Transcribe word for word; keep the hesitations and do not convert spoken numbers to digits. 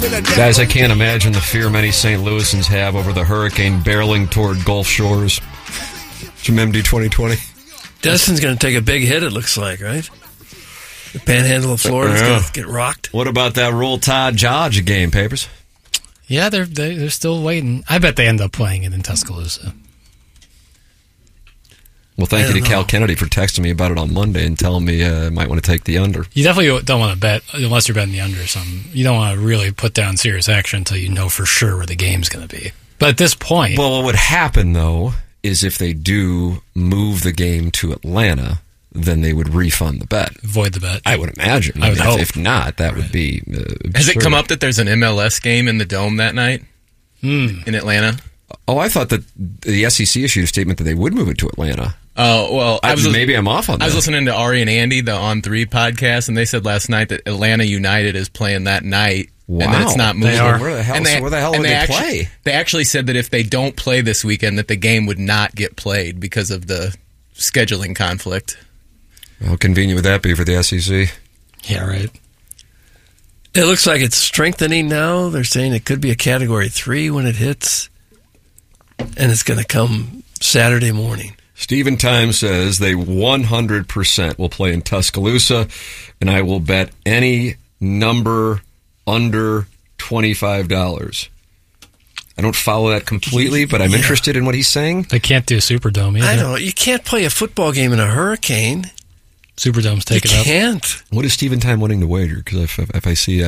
Guys, I can't imagine the fear many Saint Louisans have over the hurricane barreling toward Gulf Shores. From M D twenty twenty. Destin's going to take a big hit, it looks like, right? The panhandle of Florida is yeah. going to get rocked. What about that Roll Tide Georgia game, Papers? Yeah, they're they, they're still waiting. I bet they end up playing it in Tuscaloosa. Well, thank I you to don't Cal know. Kennedy for texting me about it on Monday and telling me I uh, might want to take the under. You definitely don't want to bet, unless you're betting the under or something. You don't want to really put down serious action until you know for sure where the game's going to be. But at this point... Well, what would happen, though, is if they do move the game to Atlanta, then they would refund the bet. Void the bet. I would imagine. I would if, hope. if not, that Right. would be uh, Has it absurd. come up that there's an M L S game in the Dome that night Mm. in Atlanta? Oh, I thought that the S E C issued a statement that they would move it to Atlanta. Oh, well, I I was maybe I'm off on that. I was listening to Ari and Andy, the On three podcast, and they said last night that Atlanta United is playing that night, Wow. and that it's not moving. They are. Where the hell- And so where the hell and would they actu- play? They actually said that if they don't play this weekend, that the game would not get played because of the scheduling conflict. How convenient would that be for the S E C? Yeah, right. It looks like it's strengthening now. They're saying it could be a Category three when it hits, and it's going to come Saturday morning. Stephen Time says they one hundred percent will play in Tuscaloosa, and I will bet any number under twenty-five dollars. I don't follow that completely, but I'm Yeah. interested in what he's saying. They can't do Superdome either. I know. You can't play a football game in a hurricane. Superdome's take you it up. can't. What is Stephen Time wanting to wager? Because if, if I see, I,